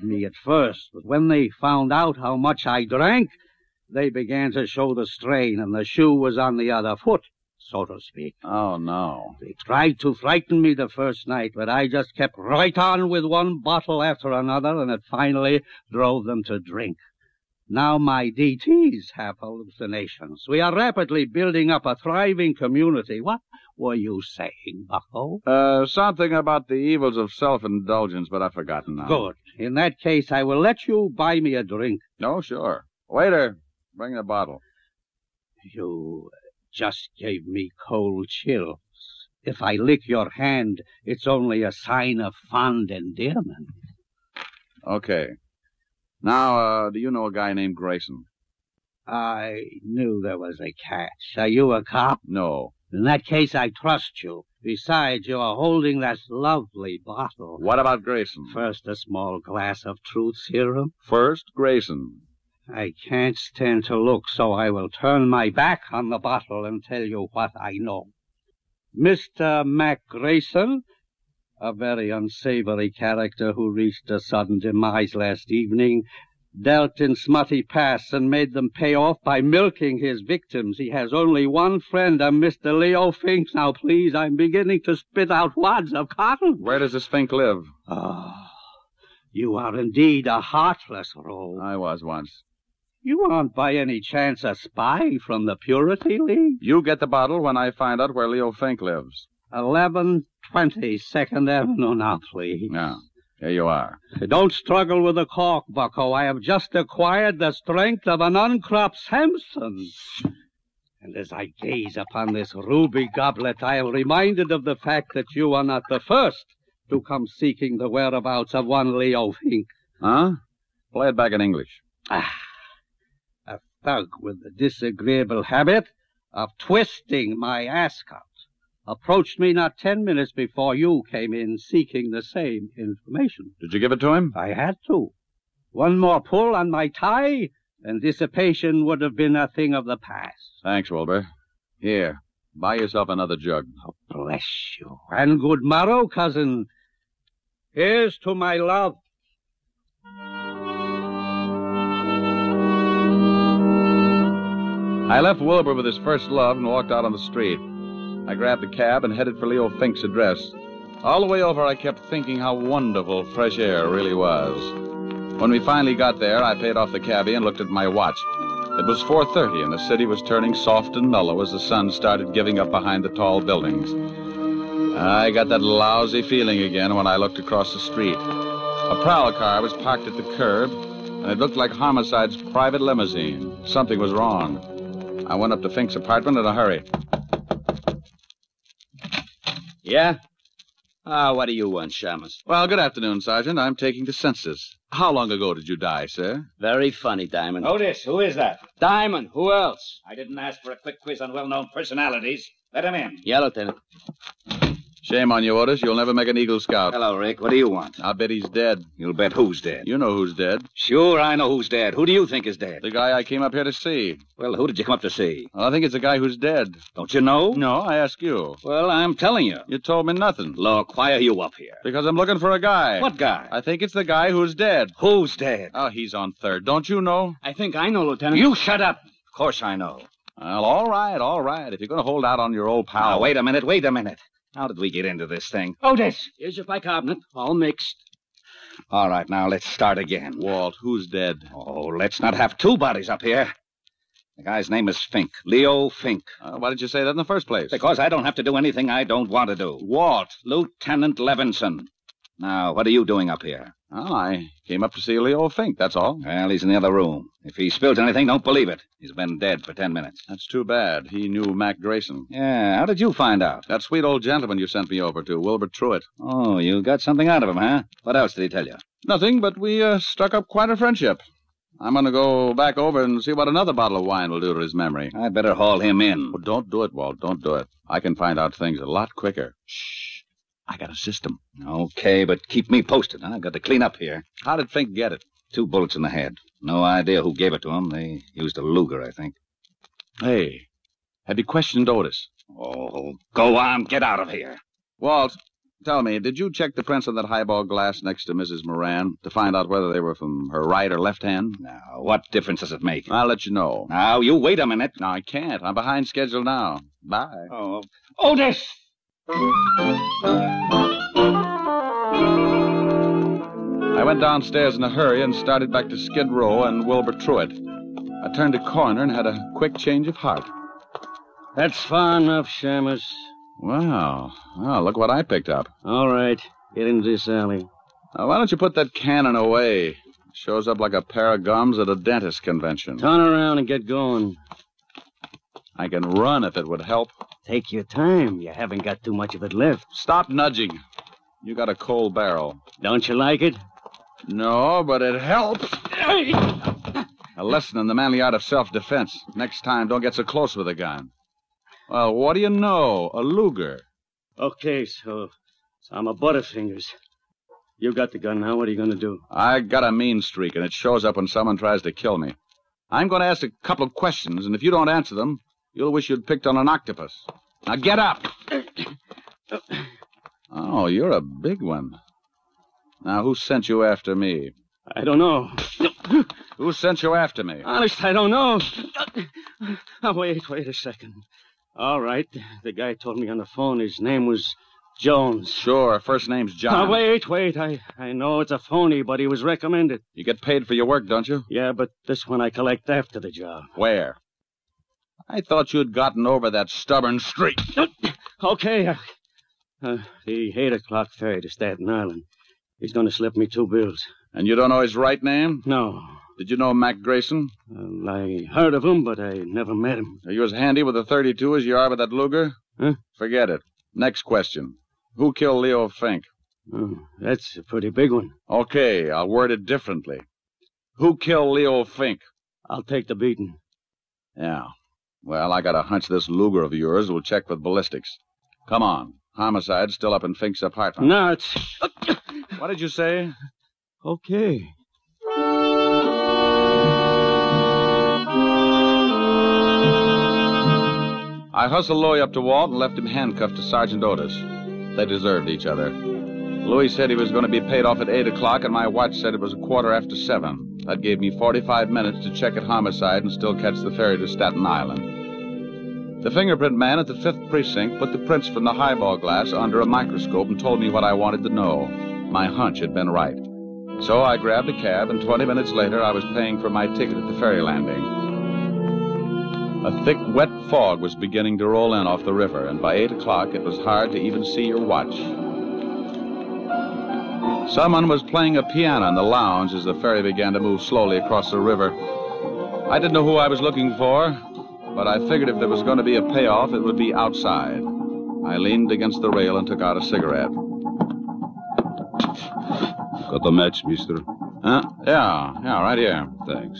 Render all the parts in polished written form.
me at first, but when they found out how much I drank, they began to show the strain, and the shoe was on the other foot, so to speak. Oh, no. They tried to frighten me the first night, but I just kept right on with one bottle after another, and it finally drove them to drink. Now my DTs have hallucinations. We are rapidly building up a thriving community. What were you saying, Bucko? Something about the evils of self-indulgence, but I've forgotten now. Good. In that case, I will let you buy me a drink. No, sure. Waiter, bring the bottle. You just gave me cold chills. If I lick your hand, it's only a sign of fond endearment. Okay. Now, do you know a guy named Grayson? I knew there was a catch. Are you a cop? No. In that case, I trust you. Besides, you are holding that lovely bottle. What about Grayson? First, a small glass of truth serum. First, Grayson. I can't stand to look, so I will turn my back on the bottle and tell you what I know. Mr. Mac Grayson, a very unsavory character who reached a sudden demise last evening, dealt in smutty pasts and made them pay off by milking his victims. He has only one friend, a Mr. Leo Fink. Now, please, I'm beginning to spit out wads of cotton. Where does this Fink live? Oh, you are indeed a heartless rogue. I was once. You aren't by any chance a spy from the Purity League? You get the bottle when I find out where Leo Fink lives. 1120 2nd Avenue now, please. Yeah, here you are. Don't struggle with the cork, Bucko. I have just acquired the strength of an uncropped Samson. And as I gaze upon this ruby goblet, I am reminded of the fact that you are not the first to come seeking the whereabouts of one Leo Fink. Huh? Play it back in English. A thug with the disagreeable habit of twisting my ascot approached me not 10 minutes before you came in seeking the same information. Did you give it to him? I had to. One more pull on my tie, and dissipation would have been a thing of the past. Thanks, Wilbur. Here, buy yourself another jug. Oh, bless you. And good morrow, cousin. Here's to my love. I left Wilbur with his first love and walked out on the street. I grabbed a cab and headed for Leo Fink's address. All the way over, I kept thinking how wonderful fresh air really was. When we finally got there, I paid off the cabbie and looked at my watch. It was 4:30, and the city was turning soft and mellow as the sun started giving up behind the tall buildings. I got that lousy feeling again when I looked across the street. A prowl car was parked at the curb, and it looked like Homicide's private limousine. Something was wrong. I went up to Fink's apartment in a hurry. Yeah? What do you want, Shamus? Well, good afternoon, Sergeant. I'm taking the census. How long ago did you die, sir? Very funny, Diamond. Otis, who is that? Diamond, who else? I didn't ask for a quick quiz on well-known personalities. Let him in. Yeah, Lieutenant. Shame on you, Otis. You'll never make an Eagle Scout. Hello, Rick. What do you want? I'll bet he's dead. You'll bet who's dead? You know who's dead. Sure, I know who's dead. Who do you think is dead? The guy I came up here to see. Well, who did you come up to see? Well, I think it's the guy who's dead. Don't you know? No, I ask you. Well, I'm telling you. You told me nothing. Look, why are you up here? Because I'm looking for a guy. What guy? I think it's the guy who's dead. Who's dead? Oh, he's on third. Don't you know? I think I know, Lieutenant. You shut up. Of course I know. Well, all right. If you're going to hold out on your old pal... Now, wait a minute. How did we get into this thing? Otis! Here's your bicarbonate, all mixed. All right, now let's start again. Walt, who's dead? Oh, let's not have two bodies up here. The guy's name is Fink. Leo Fink. Why did you say that in the first place? Because I don't have to do anything I don't want to do. Walt. Lieutenant Levinson. Now, what are you doing up here? Well, I came up to see Leo Fink, that's all. Well, he's in the other room. If he spills anything, don't believe it. He's been dead for 10 minutes. That's too bad. He knew Mac Grayson. Yeah, how did you find out? That sweet old gentleman you sent me over to, Wilbur Truitt. Oh, you got something out of him, huh? What else did he tell you? Nothing, but we struck up quite a friendship. I'm going to go back over and see what another bottle of wine will do to his memory. I'd better haul him in. Oh, don't do it, Walt. Don't do it. I can find out things a lot quicker. Shh. I got a system. Okay, but keep me posted. I've got to clean up here. How did Fink get it? 2 bullets in the head. No idea who gave it to him. They used a Luger, I think. Hey, have you questioned Otis? Oh, go on. Get out of here. Walt, Tell me, did you check the prints on that highball glass next to Mrs. Moran to find out whether they were from her right or left hand? Now, what difference does it make? I'll let you know. Now, you wait a minute. No, I can't. I'm behind schedule now. Bye. Oh, Otis! I went downstairs in a hurry and started back to Skid Row and Wilbur Truitt. I turned a corner and had a quick change of heart. That's far enough, Shamus. Wow. Well, look what I picked up. All right. Get into this alley. Now, why don't you put that cannon away? It shows up like a pair of gums at a dentist convention. Turn around and get going. I can run if it would help. Take your time. You haven't got too much of it left. Stop nudging. You got a cold barrel. Don't you like it? No, but it helps. A lesson in the manly art of self-defense. Next time, don't get so close with a gun. Well, what do you know? A Luger. Okay, so I'm a Butterfingers. You got the gun now. What are you going to do? I got a mean streak, and it shows up when someone tries to kill me. I'm going to ask a couple of questions, and if you don't answer them, you'll wish you'd picked on an octopus. Now get up! Oh, you're a big one. Now, who sent you after me? I don't know. Who sent you after me? Honest, I don't know. Oh, wait a second. All right. The guy told me on the phone his name was Jones. Sure, first name's John. Oh, wait. I know it's a phony, but he was recommended. You get paid for your work, don't you? Yeah, but this one I collect after the job. Where? I thought you'd gotten over that stubborn streak. Okay. The 8 o'clock ferry to Staten Island. He's going to slip me 2 bills. And you don't know his right name? No. Did you know Mac Grayson? I heard of him, but I never met him. Are you as handy with a 32 as you are with that Luger? Huh? Forget it. Next question. Who killed Leo Fink? Oh, that's a pretty big one. Okay, I'll word it differently. Who killed Leo Fink? I'll take the beating. Yeah. Well, I got a hunch this Luger of yours will check with ballistics. Come on. Homicide's still up in Fink's apartment. No, it's... What did you say? Okay. I hustled Louis up to Walt and left him handcuffed to Sergeant Otis. They deserved each other. Louis said he was going to be paid off at 8 o'clock, and my watch said it was 7:15. That gave me 45 minutes to check at Homicide and still catch the ferry to Staten Island. The fingerprint man at the 5th Precinct put the prints from the highball glass under a microscope and told me what I wanted to know. My hunch had been right. So I grabbed a cab, and 20 minutes later I was paying for my ticket at the ferry landing. A thick, wet fog was beginning to roll in off the river, and by 8 o'clock it was hard to even see your watch. Someone was playing a piano in the lounge as the ferry began to move slowly across the river. I didn't know who I was looking for, but I figured if there was going to be a payoff, it would be outside. I leaned against the rail and took out a cigarette. Got the match, mister? Huh? Yeah, right here. Thanks.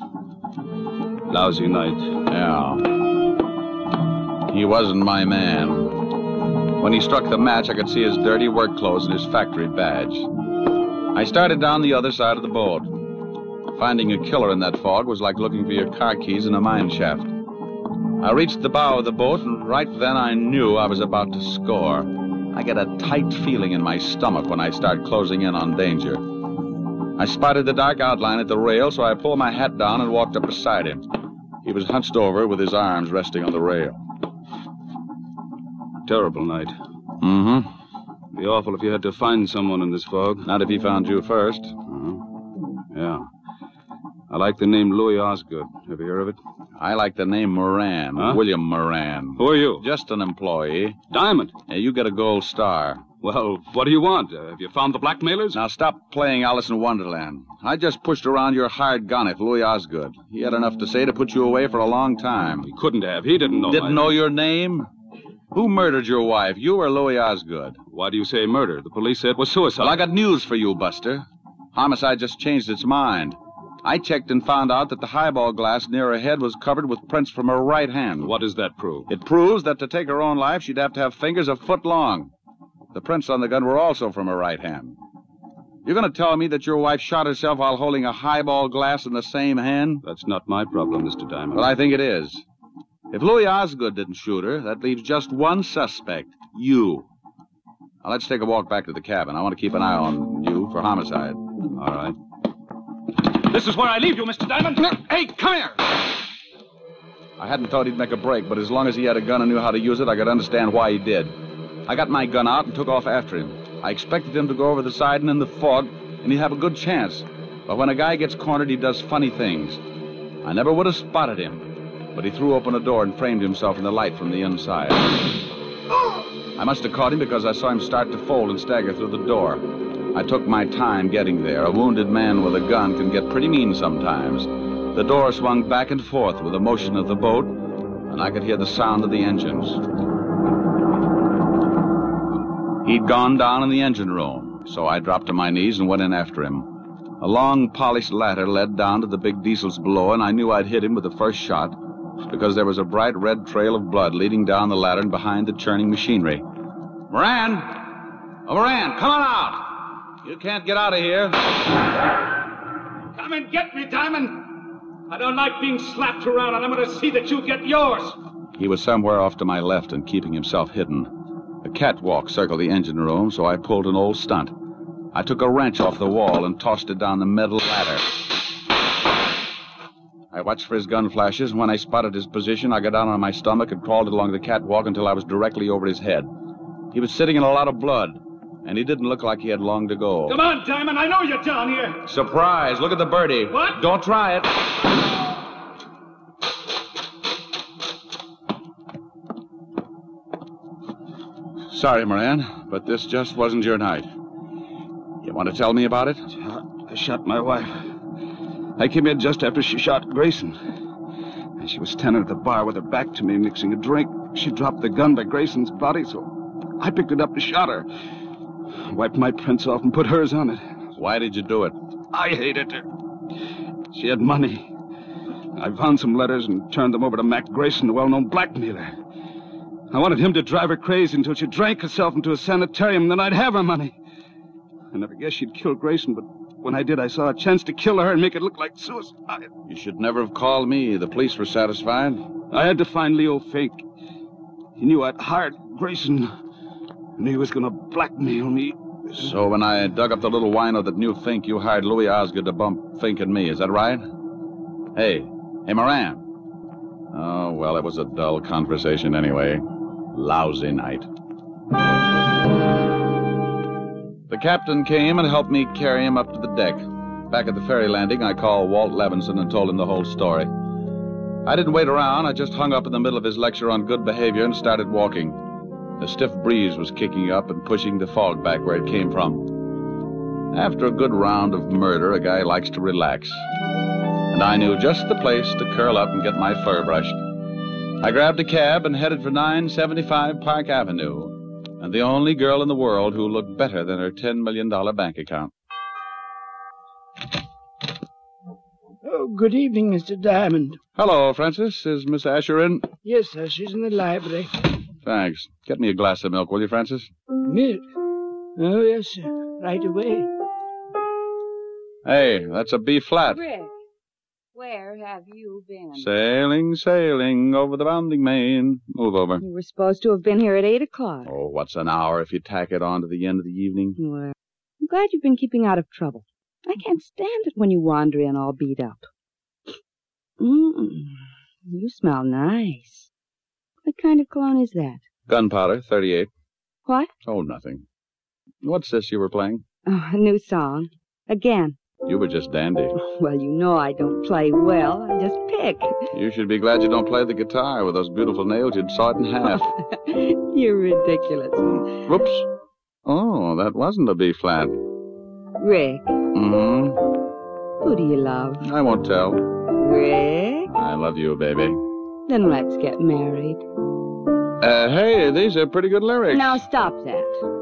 Lousy night. Yeah. He wasn't my man. When he struck the match, I could see his dirty work clothes and his factory badge. I started down the other side of the boat. Finding a killer in that fog was like looking for your car keys in a mine shaft. I reached the bow of the boat, and right then I knew I was about to score. I get a tight feeling in my stomach when I start closing in on danger. I spotted the dark outline at the rail, so I pulled my hat down and walked up beside him. He was hunched over with his arms resting on the rail. Terrible night. Mm-hmm. Be awful if you had to find someone in this fog. Not if he found you first. Yeah. I like the name Louis Osgood. Have you heard of it? I like the name Moran. Huh? William Moran. Who are you? Just an employee. Diamond. Yeah, you get a gold star. Well, what do you want? Have you found the blackmailers? Now stop playing Alice in Wonderland. I just pushed around your hired gunner, Louis Osgood. He had enough to say to put you away for a long time. He couldn't have. He didn't know. Didn't know your name? Who murdered your wife, you or Louis Osgood? Why do you say murder? The police said it was suicide. Well, I got news for you, Buster. Homicide just changed its mind. I checked and found out that the highball glass near her head was covered with prints from her right hand. What does that prove? It proves that to take her own life, she'd have to have fingers a foot long. The prints on the gun were also from her right hand. You're going to tell me that your wife shot herself while holding a highball glass in the same hand? That's not my problem, Mr. Diamond. Well, I think it is. If Louis Osgood didn't shoot her, that leaves just one suspect, you. Now, let's take a walk back to the cabin. I want to keep an eye on you for homicide. All right. This is where I leave you, Mr. Diamond. Hey, come here. I hadn't thought he'd make a break, but as long as he had a gun and knew how to use it, I could understand why he did. I got my gun out and took off after him. I expected him to go over the side and in the fog, and he'd have a good chance. But when a guy gets cornered, he does funny things. I never would have spotted him, but he threw open a door and framed himself in the light from the inside. I must have caught him because I saw him start to fold and stagger through the door. I took my time getting there. A wounded man with a gun can get pretty mean sometimes. The door swung back and forth with the motion of the boat, and I could hear the sound of the engines. He'd gone down in the engine room, so I dropped to my knees and went in after him. A long, polished ladder led down to the big diesels below, and I knew I'd hit him with the first shot because there was a bright red trail of blood leading down the ladder and behind the churning machinery. Moran! Oh, Moran, come on out! You can't get out of here. Come and get me, Diamond. I don't like being slapped around, and I'm going to see that you get yours. He was somewhere off to my left and keeping himself hidden. A catwalk circled the engine room, so I pulled an old stunt. I took a wrench off the wall and tossed it down the metal ladder. I watched for his gun flashes, and when I spotted his position, I got down on my stomach and crawled along the catwalk until I was directly over his head. He was sitting in a lot of blood, and he didn't look like he had long to go. Come on, Diamond, I know you're down here. Surprise! Look at the birdie. What? Don't try it. Sorry, Moran, but this just wasn't your night. You want to tell me about it? I shot my wife. I came in just after she shot Grayson. And she was standing at the bar with her back to me, mixing a drink. She dropped the gun by Grayson's body, so I picked it up and shot her. Wiped my prints off and put hers on it. Why did you do it? I hated her. She had money. I found some letters and turned them over to Mac Grayson, the well-known blackmailer. I wanted him to drive her crazy until she drank herself into a sanitarium, and then I'd have her money. I never guessed she'd kill Grayson, but when I did, I saw a chance to kill her and make it look like suicide. You should never have called me. The police were satisfied. I had to find Leo Fink. He knew I'd hired Grayson. I knew he was going to blackmail me. So when I dug up the little wino that knew Fink, you hired Louis Osgood to bump Fink and me. Is that right? Hey, Moran. Oh, well, it was a dull conversation anyway. Lousy night. The captain came and helped me carry him up to the deck. Back at the ferry landing, I called Walt Levinson and told him the whole story. I didn't wait around. I just hung up in the middle of his lecture on good behavior and started walking. A stiff breeze was kicking up and pushing the fog back where it came from. After a good round of murder, a guy likes to relax. And I knew just the place to curl up and get my fur brushed. I grabbed a cab and headed for 975 Park Avenue, and the only girl in the world who looked better than her $10 million bank account. Oh, good evening, Mr. Diamond. Hello, Francis. Is Miss Asher in? Yes, sir. She's in the library. Thanks. Get me a glass of milk, will you, Francis? Milk? Oh, yes, sir. Right away. Hey, that's a B flat. Rick, where have you been? Sailing, sailing over the bounding main. Move over. You were supposed to have been here at 8 o'clock. Oh, what's an hour if you tack it on to the end of the evening? Well, I'm glad you've been keeping out of trouble. I can't stand it when you wander in all beat up. You smell nice. What kind of cologne is that? Gunpowder, 38. What? Oh, nothing. What's this you were playing? Oh, a new song. Again. You were just dandy. Well, you know I don't play well. I just pick. You should be glad you don't play the guitar. With those beautiful nails, you'd saw it in half. You're ridiculous. Whoops. Oh, that wasn't a B flat. Rick. Mm-hmm. Who do you love? I won't tell. Rick? I love you, baby. Then let's get married. Hey, these are pretty good lyrics. Now stop that.